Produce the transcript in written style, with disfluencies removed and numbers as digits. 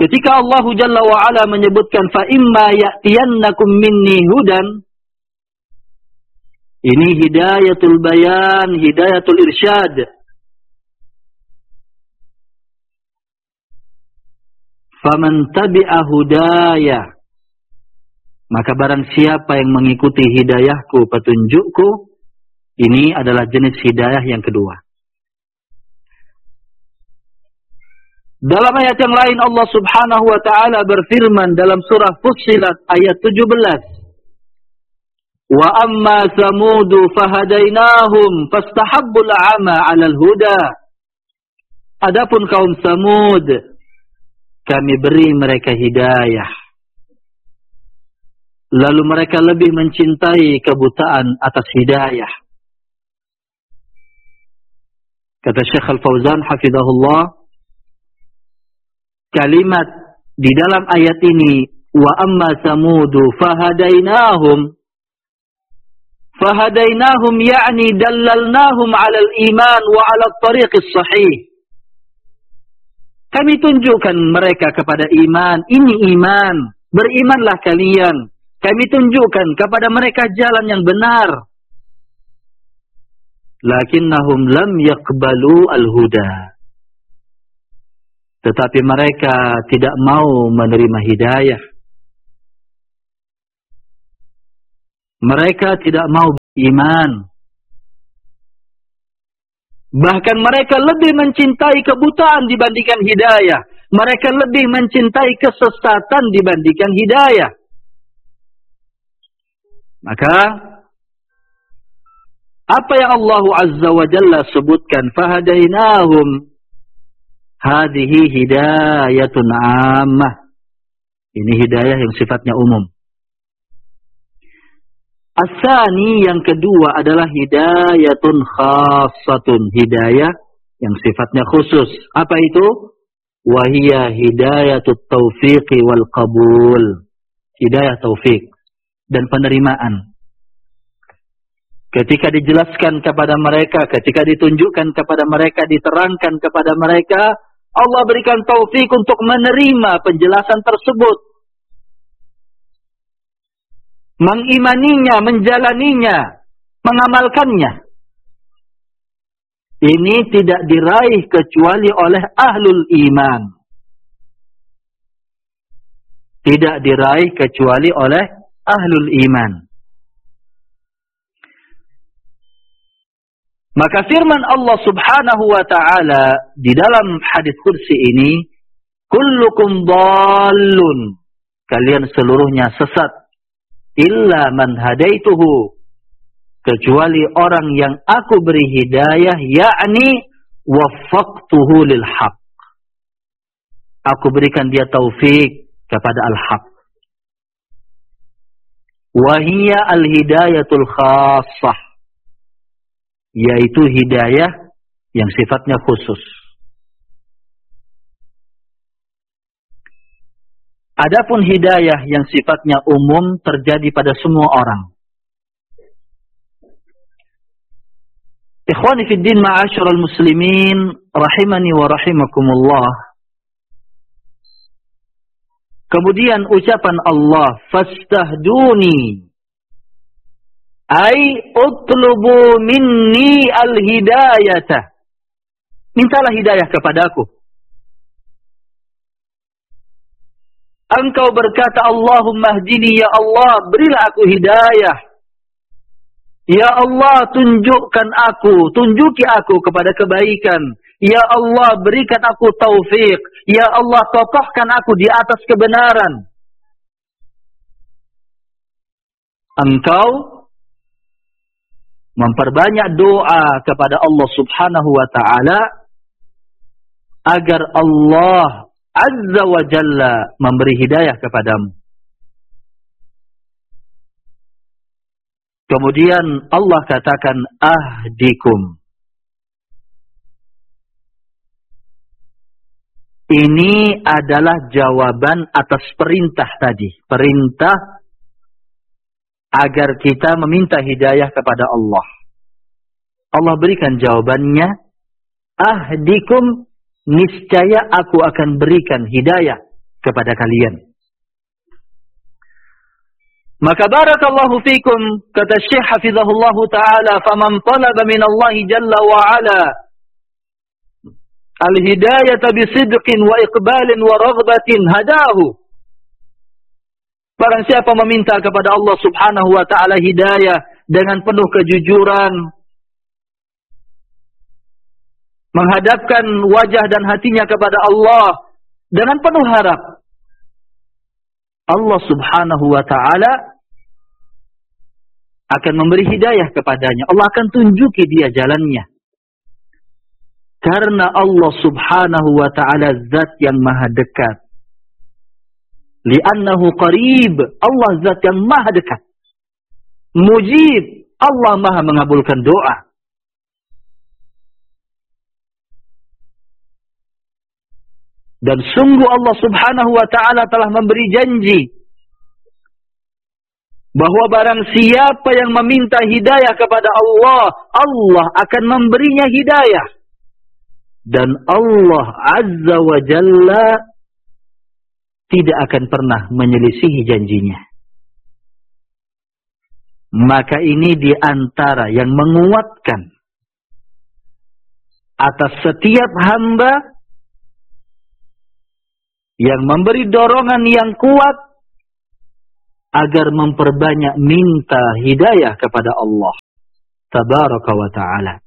Ketika Allah Jalla wa Ala menyebutkan fa imma ya'tiyannakum minni hudan, ini hidayatul bayan, hidayatul irsyad. Faman tabi'a hudaya, maka barang siapa yang mengikuti hidayahku, petunjukku, ini adalah jenis hidayah yang kedua. Dalam ayat yang lain Allah Subhanahu wa taala berfirman dalam surah Fussilat ayat 17. Wa amma samudu fahadainahum fastahabbul 'ama 'alal huda. Adapun kaum Samud, kami beri mereka hidayah. Lalu mereka lebih mencintai kebutaan atas hidayah. Kata Syekh Al-Fauzan hafizahullah, kalimat di dalam ayat ini, wa amma samudu fahadainahum, fahadainahum yakni dallalnahum 'alal iman wa 'alal tariqis sahih. Kami tunjukkan mereka kepada iman, ini iman, berimanlah kalian. Kami tunjukkan kepada mereka jalan yang benar. Lakinnahum lam yaqbalu al-huda. Tetapi mereka tidak mau menerima hidayah. Mereka tidak mau beriman. Bahkan mereka lebih mencintai kebutaan dibandingkan hidayah. Mereka lebih mencintai kesesatan dibandingkan hidayah. Maka apa yang Allah Azza wa Jalla sebutkan, fahadainahum, hadhihi hidayatun ammah. Ini hidayah yang sifatnya umum. As-sani, yang kedua adalah hidayatun khassatun, hidayah yang sifatnya khusus. Apa itu? Wahiyya hidayatut taufiqi wal qabul. Hidayah taufik dan penerimaan. Ketika dijelaskan kepada mereka, ketika ditunjukkan kepada mereka, diterangkan kepada mereka, Allah berikan taufik untuk menerima penjelasan tersebut. Mengimaninya, menjalaninya, mengamalkannya. Ini tidak diraih kecuali oleh ahlul iman. Tidak diraih kecuali oleh ahlul iman. Maka firman Allah Subhanahu wa ta'ala di dalam hadis kursi ini, kullukum dhallun, kalian seluruhnya sesat, illa man hadaituhu, kecuali orang yang aku beri hidayah, yakni waffaqtuhu lil haq, aku berikan dia taufik kepada al-haq. Wahiyya al-hidayatul khassah, yaitu hidayah yang sifatnya khusus. Adapun hidayah yang sifatnya umum terjadi pada semua orang. Ikhwani fid din, ma'asyiral muslimin, rahimani wa rahimakumullah. Kemudian ucapan Allah, fastahduni, ay utlubu minni al-hidayata, mintalah hidayah kepadaku. Engkau berkata, Allahumma hdini, ya Allah, berilah aku hidayah. Ya Allah, tunjuki aku kepada kebaikan. Ya Allah, berikan aku taufik. Ya Allah, kokohkan aku di atas kebenaran. Engkau memperbanyak doa kepada Allah Subhanahu wa ta'ala agar Allah Azza wa Jalla memberi hidayah kepadamu. Kemudian Allah katakan ahdikum. Ini adalah jawaban atas perintah tadi. Perintah agar kita meminta hidayah kepada Allah. Allah berikan jawabannya, ahdikum, niscaya aku akan berikan hidayah kepada kalian. Maka barakallahu fikum, kata Syekh hafizahullah ta'ala, faman talaba minallahi jalla wa ala al-hidayata bisidqin wa iqbalin wa raghbatin hadahu. Barang siapa meminta kepada Allah subhanahu wa ta'ala hidayah dengan penuh kejujuran, menghadapkan wajah dan hatinya kepada Allah dengan penuh harap, Allah subhanahu wa ta'ala akan memberi hidayah kepadanya. Allah akan tunjuki dia jalannya. Karena Allah subhanahu wa ta'ala zat yang maha dekat. Li'annahu qarib. Allah zat yang maha dekat. Mujib. Allah maha mengabulkan doa. Dan sungguh Allah subhanahu wa ta'ala telah memberi janji bahwa barang siapa yang meminta hidayah kepada Allah, Allah akan memberinya hidayah. Dan Allah azza wa jalla tidak akan pernah menyelisihi janjinya. Maka ini di antara yang menguatkan atas setiap hamba, yang memberi dorongan yang kuat agar memperbanyak minta hidayah kepada Allah tabaraka wa ta'ala.